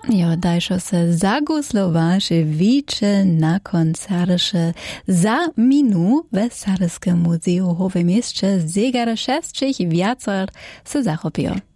Jo, dajšo se zaguslovaše víče na koncerše za minu ve Saryskim muzeu Hove mieście zegara 6 viacer se zachopio.